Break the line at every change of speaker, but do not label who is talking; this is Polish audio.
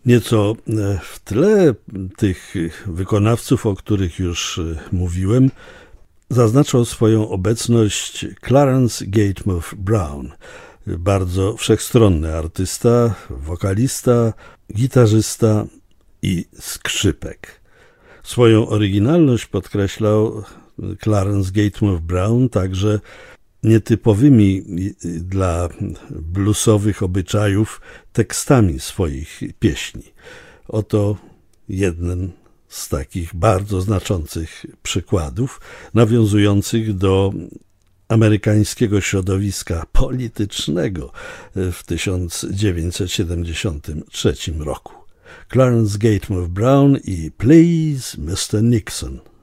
Nieco w tle tych wykonawców, o których już mówiłem, zaznaczał swoją obecność Clarence Gatemouth Brown, bardzo wszechstronny artysta, wokalista, gitarzysta i skrzypek. Swoją oryginalność podkreślał Clarence Gatemouth Brown także nietypowymi dla bluesowych obyczajów tekstami swoich pieśni. Oto jeden z takich bardzo znaczących przykładów, nawiązujących do amerykańskiego środowiska politycznego w 1973 roku. Clarence Gatemouth Brown i Please Mr. Nixon.